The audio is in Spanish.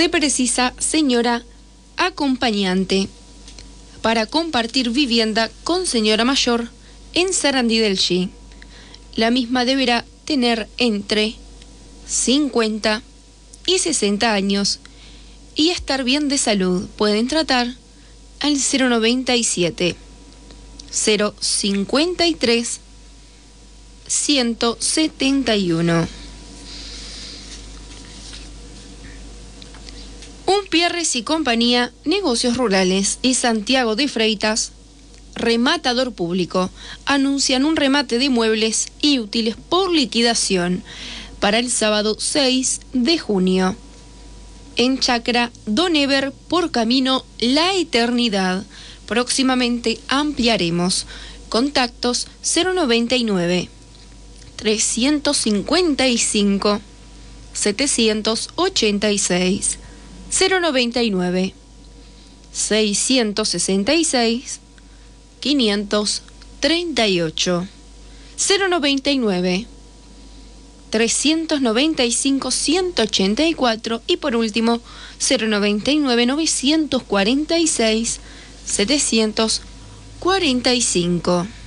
Se precisa, señora acompañante, para compartir vivienda con señora mayor en Sarandí del Chi. La misma deberá tener entre 50 y 60 años y estar bien de salud. Pueden tratar al 097 053 171. Pierres y Compañía, Negocios Rurales y Santiago de Freitas, rematador público, anuncian un remate de muebles y útiles por liquidación para el sábado 6 de junio. En Chacra Don Ever, por camino La Eternidad. Próximamente ampliaremos. Contactos 099 355 786 099 666 538 099 395 184 y por último 099 946 745.